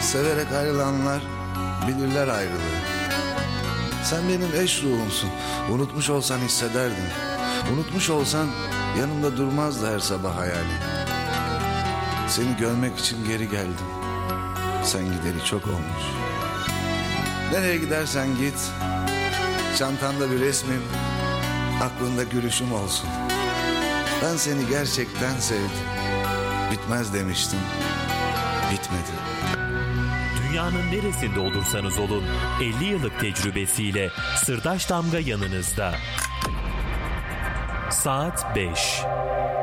Severek ayrılanlar bilirler ayrılığı. Sen benim eş ruhumsun. Unutmuş olsan hissederdim. Unutmuş olsan yanımda durmazdı her sabah hayalin. Seni görmek için geri geldim. Sen gideri çok olmuş. Nereye gidersen git, çantanda bir resmim, aklında gülüşüm olsun. Ben seni gerçekten sevdim. Bitmez demiştim, bitmedi. Dünyanın neresinde olursanız olun 50 yıllık tecrübesiyle Sırdaş Damga yanınızda. Saat 5.